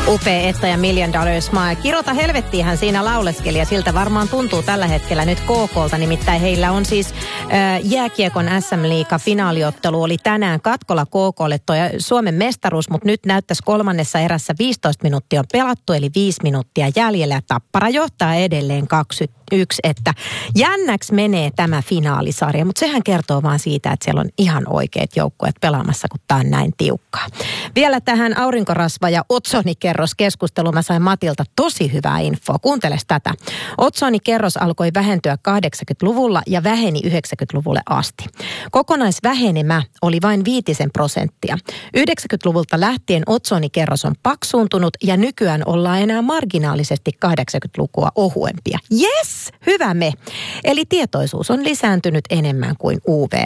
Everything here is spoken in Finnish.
Upea Etta ja $1 Million Smile. Kirota helvettiinhän siinä lauleskeli ja siltä varmaan tuntuu tällä hetkellä nyt KK:lta. Nimittäin heillä on siis jääkiekon SM-liiga finaaliottelu oli tänään katkolla KK:lle toi Suomen mestaruus, mutta nyt näyttäisi kolmannessa erässä 15 minuuttia on pelattu, eli 5 minuuttia jäljellä. Tappara johtaa edelleen 2-1, että jännäksi menee tämä finaalisarja, mutta sehän kertoo vaan siitä, että siellä on ihan oikeat joukkueet pelaamassa, kun tämä on näin tiukkaa. Vielä tähän aurinkorasva- ja otsonikerroskeskusteluun mä sain Matilta tosi hyvää infoa. Kuunteles tätä. Otsonikerros alkoi vähentyä 80-luvulla ja väheni 90-luvulle asti. Kokonaisvähenemä oli vain 5%. 90-luvulta lähtien otsonikerros on paksuuntunut ja nykyään ollaan enää marginaalisesti 80-lukua ohuempia. Yes! Hyvä me! Eli tietoisuus on lisääntynyt enemmän kuin UV.